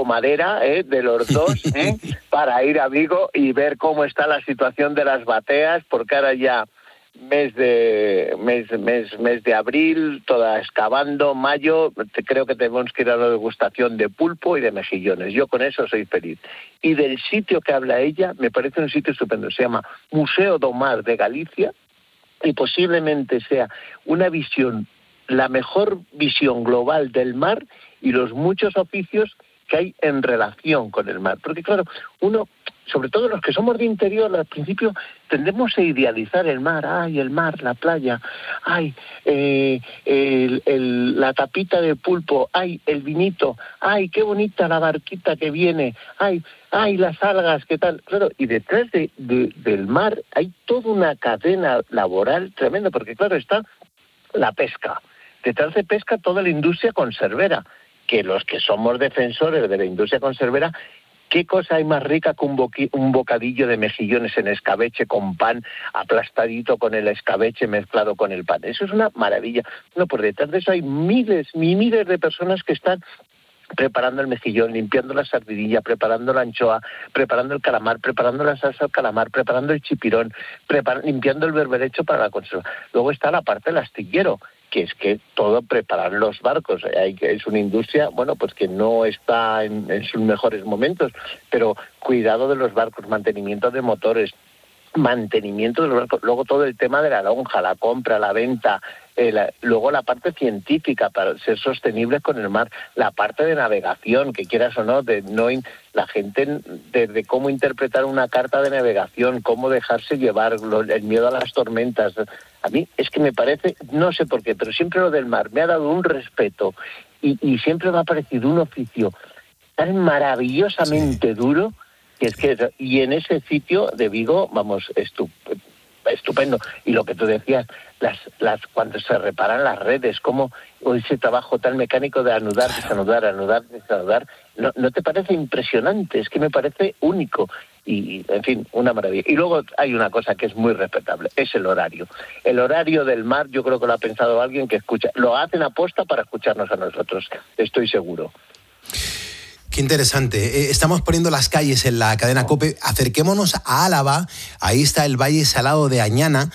madera de los dos para ir a Vigo y ver cómo está la situación de las bateas, porque ahora ya mes de abril, toda excavando, mayo, creo que tenemos que ir a la degustación de pulpo y de mejillones. Yo con eso soy feliz. Y del sitio que habla ella, me parece un sitio estupendo. Se llama Museo do Mar de Galicia y posiblemente sea una visión, la mejor visión global del mar y los muchos oficios que hay en relación con el mar. Porque claro, uno, sobre todo los que somos de interior, al principio tendemos a idealizar el mar. ¡Ay, el mar, la playa! ¡Ay, la tapita de pulpo! ¡Ay, el vinito! ¡Ay, qué bonita la barquita que viene! ¡Ay, las algas! ¿Qué tal? Claro, y detrás del mar hay toda una cadena laboral tremenda, porque claro, está la pesca. Detrás de pesca toda la industria conservera, que los que somos defensores de la industria conservera, ¿qué cosa hay más rica que un bocadillo de mejillones en escabeche con pan aplastadito con el escabeche mezclado con el pan? Eso es una maravilla. No, por detrás de eso hay miles y miles de personas que están preparando el mejillón, limpiando la sardinilla, preparando la anchoa, preparando el calamar, preparando la salsa al calamar, preparando el chipirón, limpiando el berberecho para la conserva. Luego está la parte del astillero, que es que todo preparar los barcos. Es una industria, bueno, pues que no está en sus mejores momentos, pero cuidado de los barcos, mantenimiento de motores, mantenimiento de los barcos, luego todo el tema de la lonja, la compra, la venta, luego la parte científica para ser sostenibles con el mar, la parte de navegación, que quieras o no, la gente desde cómo interpretar una carta de navegación, cómo dejarse llevar, el miedo a las tormentas. A mí es que me parece, no sé por qué, pero siempre lo del mar me ha dado un respeto y siempre me ha parecido un oficio tan maravillosamente duro, y en ese sitio de Vigo, vamos, estupendo. Y lo que tú decías, cuando se reparan las redes, como ese trabajo tan mecánico de anudar, desanudar, ¿no te parece impresionante? Es que me parece único. Y, en fin, una maravilla. Y luego hay una cosa que es muy respetable, es el horario. El horario del mar, yo creo que lo ha pensado alguien que escucha. Lo hacen aposta para escucharnos a nosotros, estoy seguro. Qué interesante. Estamos poniendo las calles en la cadena COPE. Acerquémonos a Álava. Ahí está el Valle Salado de Añana.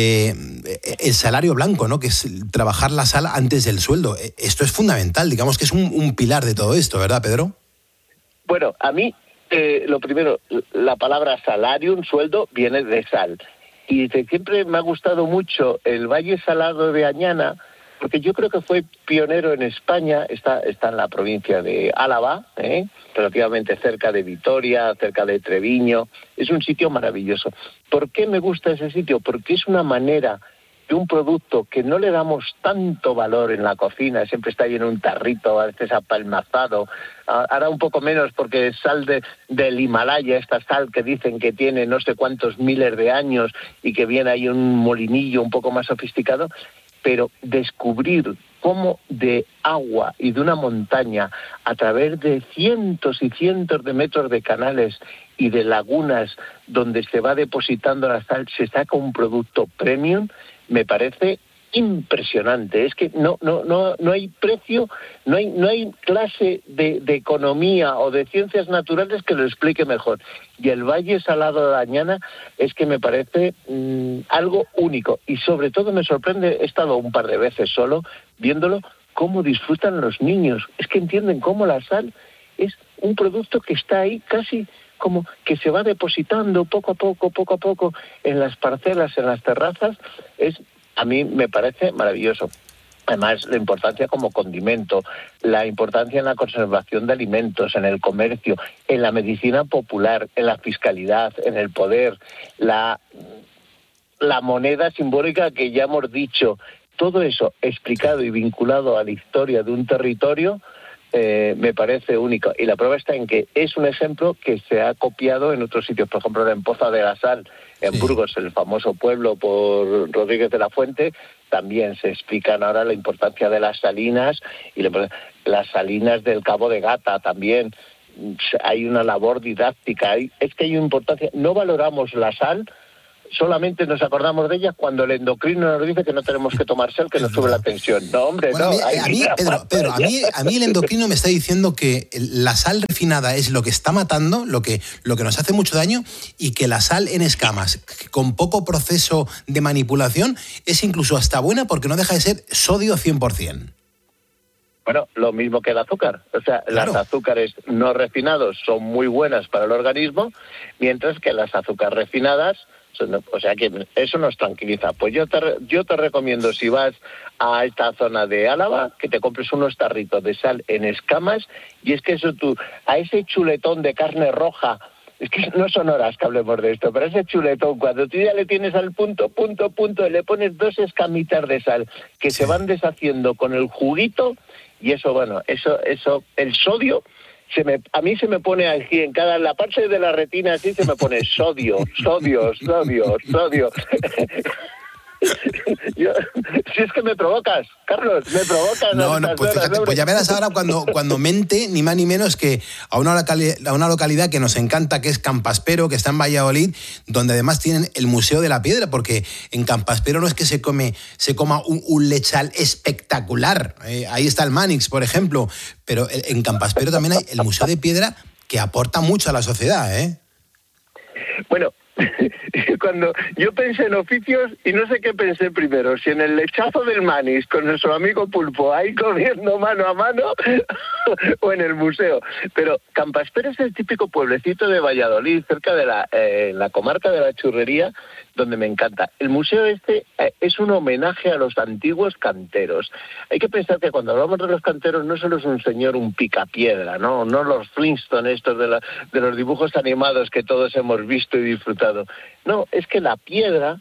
El salario blanco, ¿no? Que es trabajar la sal antes del sueldo. Esto es fundamental. Digamos que es un pilar de todo esto, ¿verdad, Pedro? Bueno, a mí, lo primero, la palabra salario, un sueldo, viene de sal. Y siempre me ha gustado mucho el Valle Salado de Añana, porque yo creo que fue pionero en España, está en la provincia de Álava, relativamente cerca de Vitoria, cerca de Treviño. Es un sitio maravilloso. ¿Por qué me gusta ese sitio? Porque es una manera de un producto que no le damos tanto valor en la cocina, siempre está ahí en un tarrito, a veces apelmazado, ahora un poco menos porque es sal del Himalaya, esta sal que dicen que tiene no sé cuántos miles de años y que viene ahí un molinillo un poco más sofisticado. Pero descubrir cómo de agua y de una montaña, a través de cientos y cientos de metros de canales y de lagunas donde se va depositando la sal, se saca un producto premium, me parece impresionante. Es que no hay precio, no hay clase de economía o de ciencias naturales que lo explique mejor. Y el Valle Salado de Añana es que me parece algo único. Y sobre todo me sorprende, he estado un par de veces solo viéndolo, cómo disfrutan los niños. Es que entienden cómo la sal es un producto que está ahí casi como que se va depositando poco a poco en las parcelas, en las terrazas. A mí me parece maravilloso. Además, la importancia como condimento, la importancia en la conservación de alimentos, en el comercio, en la medicina popular, en la fiscalidad, en el poder, la moneda simbólica que ya hemos dicho, todo eso explicado y vinculado a la historia de un territorio, me parece único. Y la prueba está en que es un ejemplo que se ha copiado en otros sitios. Por ejemplo, en Poza de la Sal, en Burgos, el famoso pueblo por Rodríguez de la Fuente, también se explican ahora la importancia de las salinas y las salinas del Cabo de Gata también. Hay una labor didáctica. Es que hay una importancia. No valoramos la sal solamente nos acordamos de ellas cuando el endocrino nos dice que no tenemos que tomar sal, que nos sube la tensión. No, hombre, bueno, no. Pedro, a mí el endocrino me está diciendo que la sal refinada es lo que está matando, lo que nos hace mucho daño, y que la sal en escamas, con poco proceso de manipulación, es incluso hasta buena porque no deja de ser sodio 100%. Bueno, lo mismo que el azúcar. O sea, claro, las azúcares no refinados son muy buenas para el organismo, mientras que las azúcares refinadas, o sea, que eso nos tranquiliza. Pues yo te recomiendo, si vas a esta zona de Álava, que te compres unos tarritos de sal en escamas, y es que eso a ese chuletón de carne roja, es que no son horas que hablemos de esto, pero ese chuletón, cuando tú ya le tienes al punto, y le pones 2 escamitas de sal que se van deshaciendo con el juguito, y eso, bueno, eso, el sodio, a mí se me pone aquí en la parte de la retina, así se me pone sodio. Si es que me provocas, Carlos, me provocas. No, pues fíjate, pues ya verás ahora cuando mente, ni más ni menos que a una localidad que nos encanta, que es Campaspero, que está en Valladolid, donde además tienen el Museo de la Piedra, porque en Campaspero no es que se coma un lechal espectacular. Ahí está el Manix, por ejemplo, pero en Campaspero también hay el Museo de Piedra, que aporta mucho a la sociedad, ¿eh? Bueno, cuando yo pensé en oficios, y no sé qué pensé primero, si en el lechazo del Manix con nuestro amigo Pulpo ahí comiendo mano a mano o en el museo. Pero Campaspero es el típico pueblecito de Valladolid, cerca de la comarca de la Churrería, donde me encanta. El museo es un homenaje a los antiguos canteros. Hay que pensar que cuando hablamos de los canteros no solo es un señor, un picapiedra, no los Flintstones estos de los dibujos animados que todos hemos visto y disfrutado. No, es que la piedra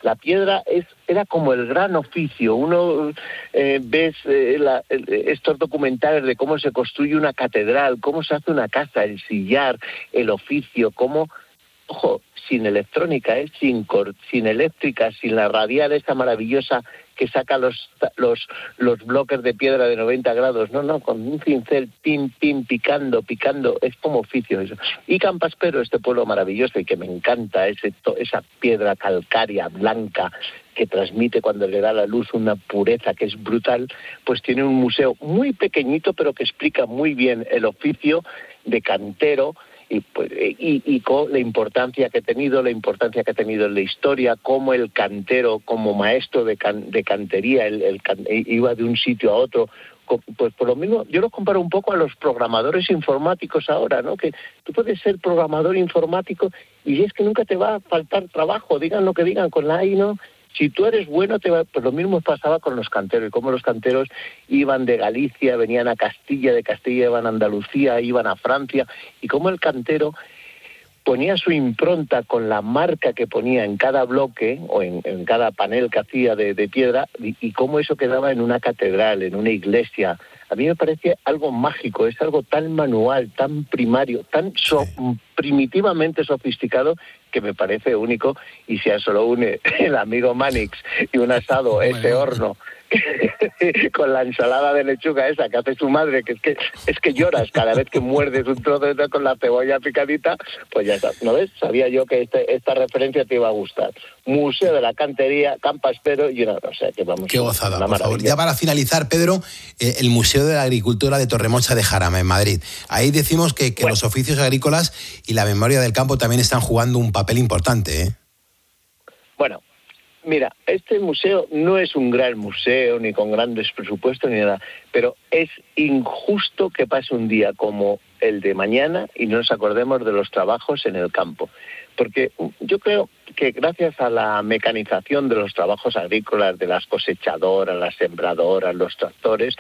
era como el gran oficio. Uno ves estos documentales de cómo se construye una catedral, cómo se hace una casa, el sillar, el oficio, cómo, ojo, sin electrónica, sin eléctrica, sin la radial esta maravillosa que saca los bloques de piedra de 90 grados, no, con un cincel, pim, picando, es como oficio eso. Y Campaspero, este pueblo maravilloso y que me encanta, esa piedra calcárea, blanca, que transmite cuando le da la luz una pureza que es brutal, pues tiene un museo muy pequeñito, pero que explica muy bien el oficio de cantero, y con la importancia que ha tenido en la historia, cómo el cantero, como maestro de cantería, iba de un sitio a otro. Pues por lo mismo, yo lo comparo un poco a los programadores informáticos ahora, ¿no? Que tú puedes ser programador informático y es que nunca te va a faltar trabajo, digan lo que digan con la AI, ¿no? Si tú eres bueno, pues lo mismo pasaba con los canteros, como los canteros iban de Galicia, venían a Castilla, de Castilla iban a Andalucía, iban a Francia, y como el cantero ponía su impronta con la marca que ponía en cada bloque o en cada panel que hacía de piedra, y cómo eso quedaba en una catedral, en una iglesia. A mí me parece algo mágico, es algo tan manual, tan primario, tan primitivamente sofisticado, que me parece único. Y si a eso lo une el amigo Manix y un asado, ese horno, con la ensalada de lechuga esa que hace su madre, que es que lloras cada vez que muerdes un trozo con la cebolla picadita, pues ya está, ¿no ves? Sabía yo que esta referencia te iba a gustar. Museo de la Cantería, Campaspero, y o sea que vamos. Qué gozada, por favor. Ya para finalizar, Pedro, el Museo de la Agricultura de Torremocha de Jarama, en Madrid. Ahí decimos que los oficios agrícolas y la memoria del campo también están jugando un papel importante, ¿eh? Bueno, mira, este museo no es un gran museo, ni con grandes presupuestos, ni nada, pero es injusto que pase un día como el de mañana y no nos acordemos de los trabajos en el campo. Porque yo creo que gracias a la mecanización de los trabajos agrícolas, de las cosechadoras, las sembradoras, los tractores,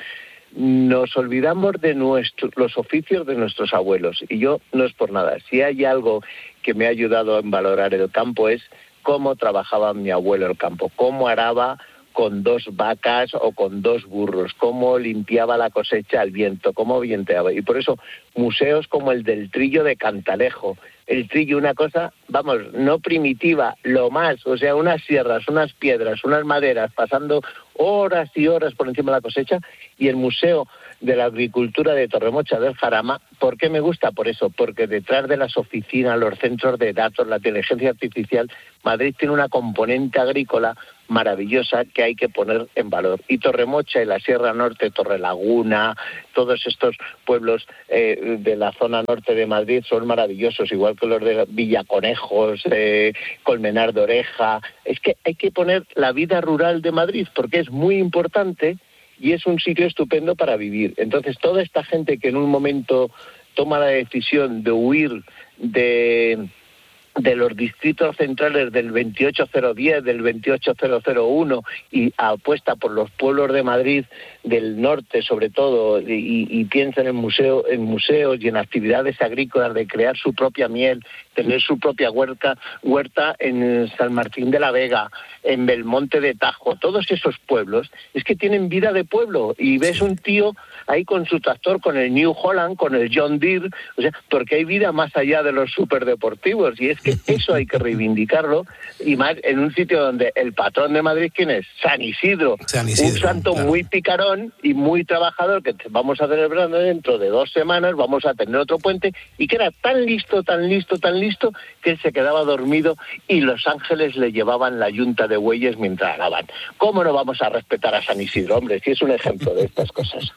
nos olvidamos de los oficios de nuestros abuelos. Y yo no es por nada. Si hay algo que me ha ayudado a valorar el campo es cómo trabajaba mi abuelo el campo, cómo araba con 2 vacas o con 2 burros, cómo limpiaba la cosecha al viento, cómo vienteaba. Y por eso museos como el del Trillo de Cantalejo, el Trillo, una cosa, vamos, no primitiva, lo más, o sea, unas sierras, unas piedras, unas maderas, pasando horas y horas por encima de la cosecha, y el museo de la agricultura de Torremocha del Jarama. ¿Por qué me gusta? Por eso, porque detrás de las oficinas, los centros de datos, la inteligencia artificial, Madrid tiene una componente agrícola maravillosa que hay que poner en valor. Y Torremocha y la Sierra Norte, Torrelaguna, todos estos pueblos de la zona norte de Madrid son maravillosos, igual que los de Villaconejos, Colmenar de Oreja. Es que hay que poner la vida rural de Madrid porque es muy importante y es un sitio estupendo para vivir. Entonces, toda esta gente que en un momento toma la decisión de huir de los distritos centrales del 28010, del 28001 y apuesta por los pueblos de Madrid del norte sobre todo y piensa en museos y en actividades agrícolas de crear su propia miel, tener su propia huerta en San Martín de la Vega, en Belmonte de Tajo, todos esos pueblos, es que tienen vida de pueblo y ves un tío ahí con su tractor, con el New Holland, con el John Deere, o sea, porque hay vida más allá de los superdeportivos y es que eso hay que reivindicarlo y más en un sitio donde el patrón de Madrid, ¿quién es? San Isidro, un santo claro, muy picarón y muy trabajador que vamos a celebrar dentro de 2 semanas, vamos a tener otro puente y que era tan listo que él se quedaba dormido y los ángeles le llevaban la yunta de bueyes mientras alaban. ¿Cómo no vamos a respetar a San Isidro, hombre? Si es un ejemplo de estas cosas.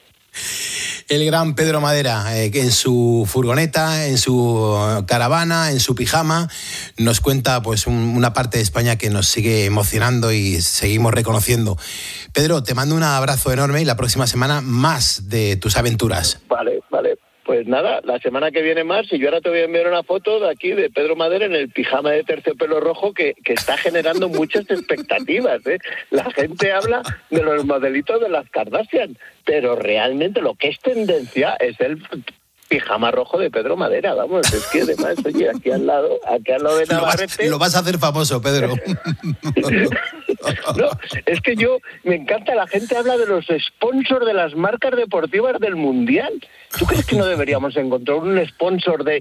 El gran Pedro Madera, que en su furgoneta, en su caravana, en su pijama, nos cuenta pues una parte de España que nos sigue emocionando y seguimos reconociendo. Pedro, te mando un abrazo enorme y la próxima semana más de tus aventuras. Vale. Pues nada, la semana que viene más, y yo ahora te voy a enviar una foto de aquí de Pedro Madera en el pijama de terciopelo rojo que está generando muchas expectativas, ¿eh? La gente habla de los modelitos de las Kardashian, pero realmente lo que es tendencia es el pijama rojo de Pedro Madera, vamos, es que además, oye, aquí al lado de Navarrete... Lo vas a hacer famoso, Pedro. No, es que me encanta, la gente habla de los sponsors de las marcas deportivas del Mundial. ¿Tú crees que no deberíamos encontrar un sponsor de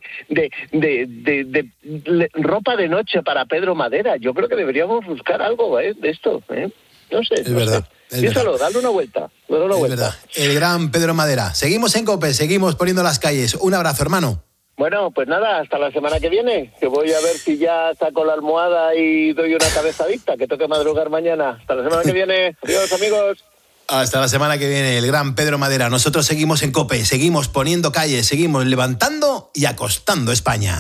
ropa de noche para Pedro Madera? Yo creo que deberíamos buscar algo de esto, ¿eh? No sé. Es verdad. Piénsalo, dale una vuelta. Verdad. El gran Pedro Madera. Seguimos en COPE, seguimos poniendo las calles. Un abrazo, hermano. Bueno, pues nada, hasta la semana que viene, que voy a ver si ya saco la almohada y doy una cabezadita, que toque madrugar mañana. Hasta la semana que viene. Adiós, amigos. Hasta la semana que viene, el gran Pedro Madera. Nosotros seguimos en COPE, seguimos poniendo calles, seguimos levantando y acostando España.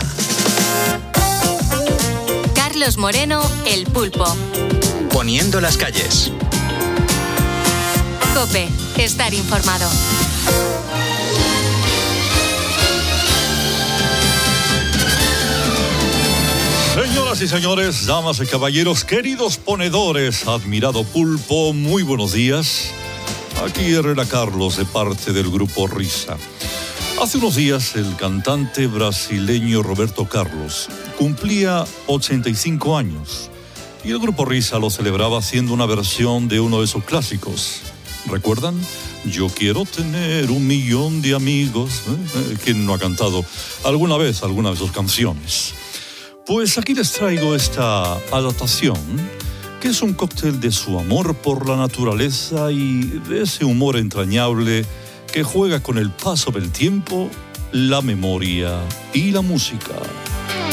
Carlos Moreno, El Pulpo. Poniendo las calles. COPE, estar informado. Señoras y señores, damas y caballeros, queridos ponedores, admirado Pulpo, muy buenos días. Aquí Herrera Carlos, de parte del Grupo Risa. Hace unos días, el cantante brasileño Roberto Carlos cumplía 85 años y el Grupo Risa lo celebraba haciendo una versión de uno de sus clásicos. ¿Recuerdan? Yo quiero tener 1.000.000 de amigos. ¿Quién no ha cantado alguna vez alguna de sus canciones? Pues aquí les traigo esta adaptación, que es un cóctel de su amor por la naturaleza y de ese humor entrañable que juega con el paso del tiempo, la memoria y la música.